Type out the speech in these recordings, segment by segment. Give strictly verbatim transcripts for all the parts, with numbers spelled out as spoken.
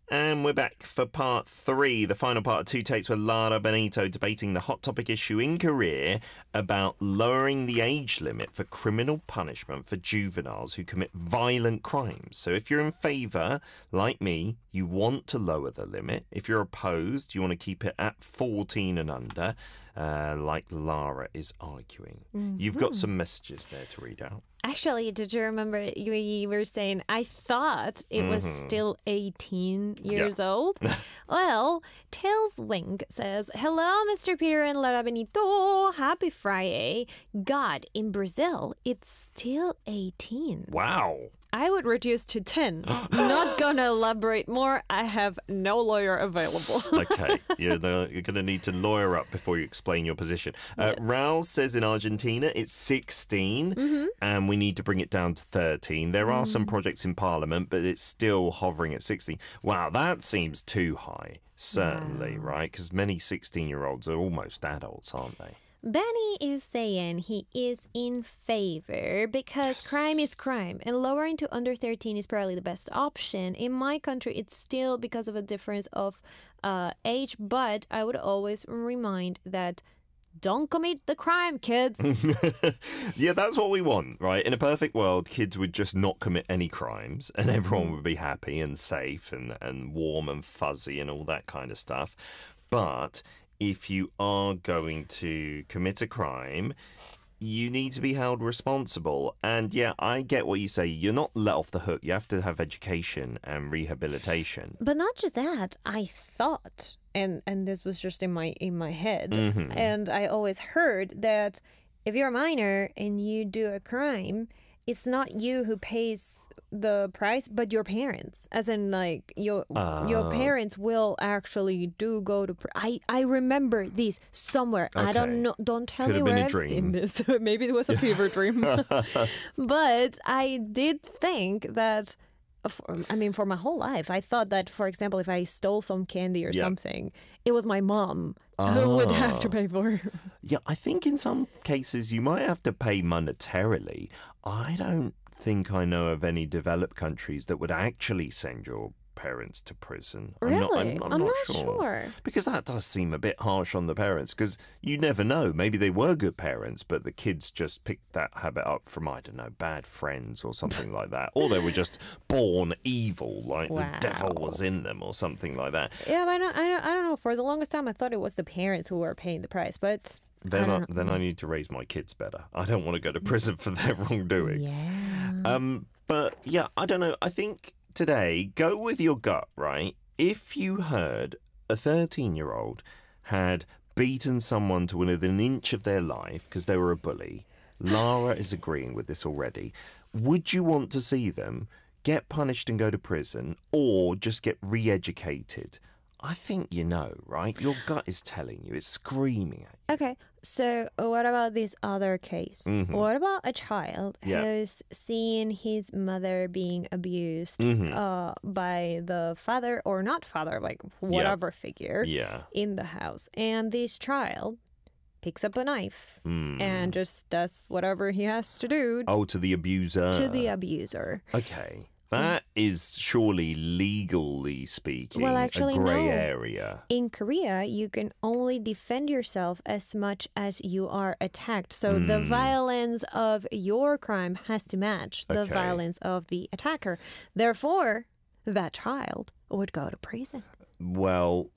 And we're back for part three, the final part of Two Takes with Lara Benito debating the hot topic issue in Korea about lowering the age limit for criminal punishment for juveniles who commit violent crimes. So if you're in favour, like me, you want to lower the limit. If you're opposed, you want to keep it at fourteen and under, uh, like Lara is arguing. Mm-hmm. You've got some messages there to read out. Actually, did you remember you, you were saying, I thought it was mm-hmm. still eighteen years yeah. old? Well, Tails Wink says, hello, Mister Peter and Lara Benito. Happy Friday. God, in Brazil, it's still eighteen. Wow. I would reduce to ten. Not gonna elaborate more. I have no lawyer available. Okay, you're, you're going to need to lawyer up before you explain your position. Uh, yes. Raul says in Argentina it's sixteen, mm-hmm. and we need to bring it down to thirteen. There are mm. some projects in Parliament, but it's still hovering at sixteen. Wow, that seems too high, certainly, wow. right? Because many sixteen-year-olds are almost adults, aren't they? Benny is saying he is in favor because yes. crime is crime and lowering to under thirteen is probably the best option. In my country, it's still because of a difference of uh, age, but I would always remind that don't commit the crime, kids. Yeah, that's what we want, right? In a perfect world, kids would just not commit any crimes and everyone would be happy and safe and, and warm and fuzzy and all that kind of stuff. But if you are going to commit a crime, you need to be held responsible. And yeah, I get what you say. You're not let off the hook. You have to have education and rehabilitation. But not just that. I thought, and, and this was just in my in my head, mm-hmm. and I always heard that if you're a minor and you do a crime, it's not you who pays the price, but your parents. As in, like, your uh, your parents will actually do go to... Pr- I, I remember this somewhere. Okay. I don't know. Don't tell Could me where been a I've dream. seen this. Maybe it was a fever dream. But I did think that... I mean, for my whole life, I thought that, for example, if I stole some candy or yep. something, it was my mom ah. who would have to pay for it. Yeah, I think in some cases you might have to pay monetarily. I don't think I know of any developed countries that would actually send your parents to prison. Really? I'm not, I'm, I'm I'm not, not sure. sure. Because that does seem a bit harsh on the parents, because you never know. Maybe they were good parents, but the kids just picked that habit up from, I don't know, bad friends or something like that. Or they were just born evil, like wow. the devil was in them or something like that. Yeah, but I don't, I, don't, I don't know. For the longest time, I thought it was the parents who were paying the price, but... Then I, I then I need to raise my kids better. I don't want to go to prison for their wrongdoings. Yeah. Um, but yeah, I don't know. I think today, go with your gut, right? If you heard a thirteen-year-old had beaten someone to within an inch of their life because they were a bully, Lara is agreeing with this already. Would you want to see them get punished and go to prison or just get re-educated? I think you know, right? Your gut is telling you. It's screaming at you. Okay, so what about this other case? Mm-hmm. What about a child yeah. who's seen his mother being abused mm-hmm. uh, by the father or not father, like whatever yeah. figure yeah. in the house. And this child picks up a knife mm. and just does whatever he has to do. Oh, to the abuser. To the abuser. Okay. That is surely, legally speaking, well, actually, a grey no. area. In Korea, you can only defend yourself as much as you are attacked. So mm. the violence of your crime has to match the okay. violence of the attacker. Therefore, that child would go to prison. Well,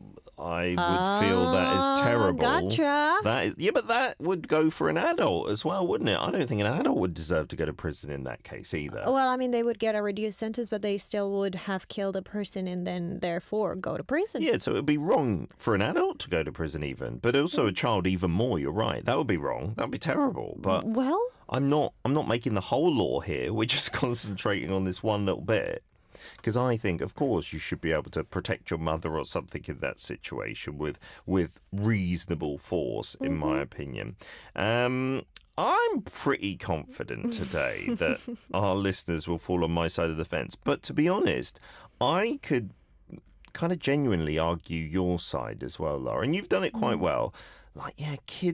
I would uh, feel that is terrible. Gotcha. That is, yeah, but that would go for an adult as well, wouldn't it? I don't think an adult would deserve to go to prison in that case either. Well, I mean, they would get a reduced sentence, but they still would have killed a person and then therefore go to prison. Yeah, so it would be wrong for an adult to go to prison even, but also a child even more. You're right. That would be wrong. That would be terrible. But well, I'm not. I'm not making the whole law here. We're just concentrating on this one little bit. Because I think, of course, you should be able to protect your mother or something in that situation with with reasonable force, in mm-hmm. my opinion. Um, I'm pretty confident today that our listeners will fall on my side of the fence. But to be honest, I could kind of genuinely argue your side as well, Laura. And you've done it quite well. Like, yeah, kids...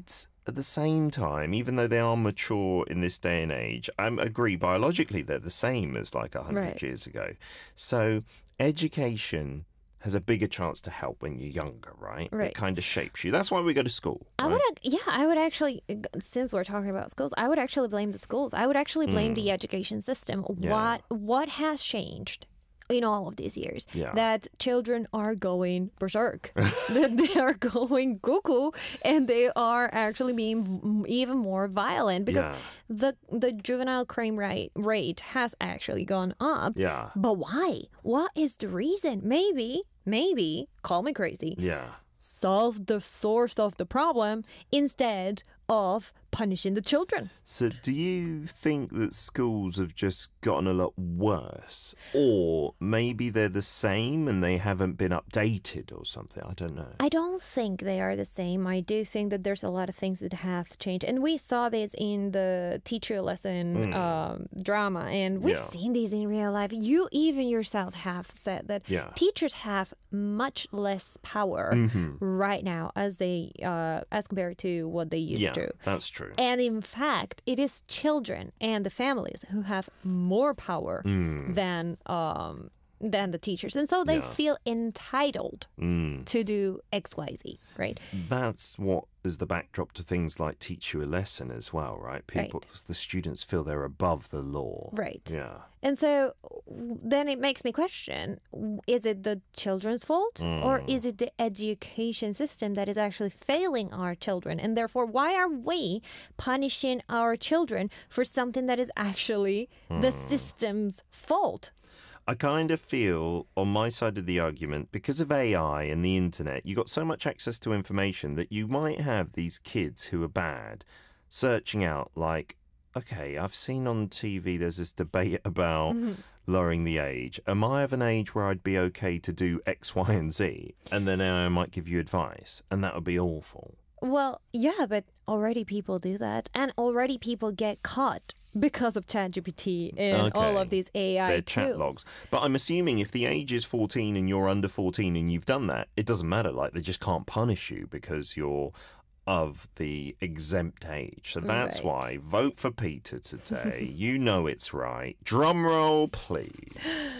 at the same time, even though they are mature in this day and age, I agree biologically they're the same as like one hundred Right. years ago. So education has a bigger chance to help when you're younger, right? Right. It kind of shapes you. That's why we go to school. I right? would, ac- yeah, I would actually, since we're talking about schools, I would actually blame the schools. I would actually blame the education system. Mm. Yeah. What what has changed in all of these years? Yeah. That children are going berserk, that they are going cuckoo, and they are actually being v- even more violent because Yeah. the the juvenile crime rate rate has actually gone up. Yeah. But why? What is the reason? Maybe, maybe, call me crazy, Yeah. solve the source of the problem instead of punishing the children. So do you think that schools have just gotten a lot worse? Or maybe they're the same and they haven't been updated or something? I don't know. I don't think they are the same. I do think that there's a lot of things that have changed. And we saw this in the teacher lesson um, drama, and we've Yeah. seen these in real life. You even yourself have said that Yeah. teachers have much less power right now as they uh, as compared to what they used Yeah, to. that's true. And in fact, it is children and the families who have more power than um, than the teachers, and so they Yeah. feel entitled Mm. to do X, Y, Z, right? That's what is the backdrop to things like Teach You a Lesson as well, right? People, the students feel they're above the law. Right. Yeah. And so w- then it makes me question, w- is it the children's fault or is it the education system that is actually failing our children? And therefore, why are we punishing our children for something that is actually the system's fault? I kind of feel on my side of the argument, because of A I and the internet, you got so much access to information that you might have these kids who are bad searching out like, okay, I've seen on T V there's this debate about lowering the age. Am I of an age where I'd be okay to do X, Y, and Z? And then A I might give you advice, and that would be awful. Well, yeah, but already people do that. And already people get caught because of ChatGPT and all Okay. of these A I Their tools. chat logs. But I'm assuming if the age is fourteen and you're under fourteen and you've done that, it doesn't matter. Like, they just can't punish you because you're of the exempt age. So that's Right. why vote for Peter today. You know it's right. Drum roll, please.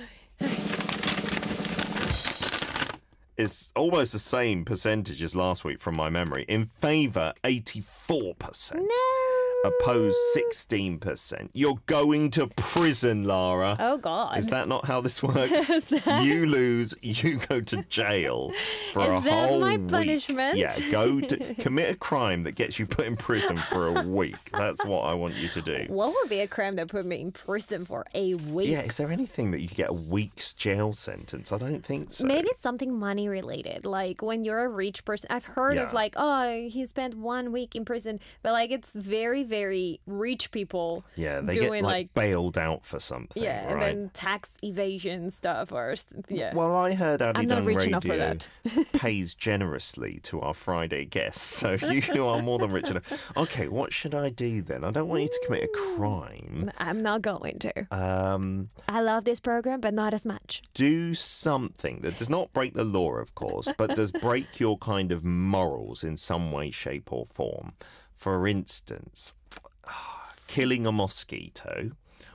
It's almost the same percentage as last week from my memory. In favour, eighty-four percent. No. Opposed, sixteen percent. You're going to prison, Lara. Oh, God. Is that not how this works? Is that- You lose, you go to jail for a Is that whole my week. punishment? Yeah, go to commit a crime that gets you put in prison for a week. That's what I want you to do. What would be a crime that put me in prison for a week? Yeah, is there anything that you could get a week's jail sentence? I don't think so. Maybe something money related, like when you're a rich person. I've heard of Yeah. like, oh, he spent one week in prison, but like it's very, very rich people. Yeah, they doing get like, like, bailed out for something, yeah, right? and then tax evasion stuff or s- yeah. Well, I heard Addy I'm not Dunn rich Radio enough for that. pays generously to our Friday guests, so you are more than rich enough. Okay, what should I do then? I don't want you to commit a crime. I'm not going to. Um, I love this program, but not as much. do something that does not break the law, of course, but does break your kind of morals in some way, shape, or form. For instance, killing a mosquito,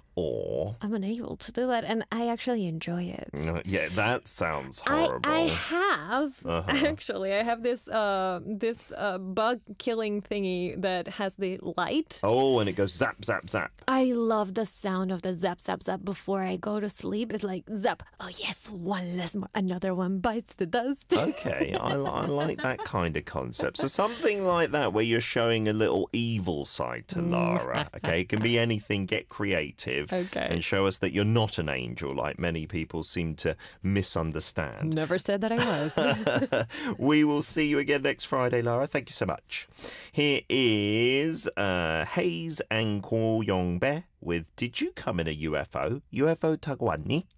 or I'm unable to do that, and I actually enjoy it. no, yeah, that sounds I, horrible. I have Uh-huh. actually I have this uh this uh bug killing thingy that has the light. Oh, and it goes zap, zap, zap. I love the sound of the zap zap zap before I go to sleep. It's like zap. Oh yes, one less more. Another one bites the dust. Okay, I, li- I like that kind of concept. So something like that where you're showing a little evil side to Lara. Okay, it can be anything. Get creative. Okay. And show us that you're not an angel like many people seem to misunderstand. Never said that I was. We will see you again next Friday, Lara. Thank you so much. Here is uh, Hayes and Ko Yong Be with Did You Come in a U F O? U F O 타고 왔니?